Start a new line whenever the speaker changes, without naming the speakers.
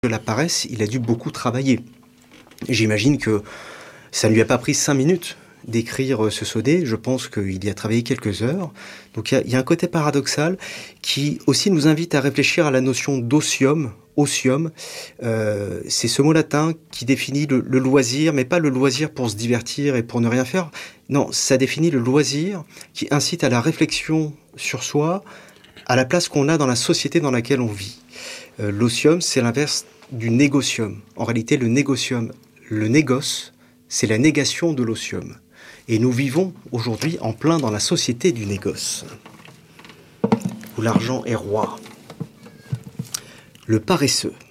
de la paresse, il a dû beaucoup travailler. J'imagine que ça ne lui a pas pris 5 minutes d'écrire ce sonnet. Je pense qu'il y a travaillé quelques heures. Donc il y a un côté paradoxal qui aussi nous invite à réfléchir à la notion d'osium. Osium, c'est ce mot latin qui définit le loisir, mais pas le loisir pour se divertir et pour ne rien faire. Non, ça définit le loisir qui incite à la réflexion sur soi, à la place qu'on a dans la société dans laquelle on vit. L'osium, c'est l'inverse du négocium. En réalité, le négocium, le négoce, c'est la négation de l'osium. Et nous vivons aujourd'hui en plein dans la société du négoce, où l'argent est roi. Le paresseux.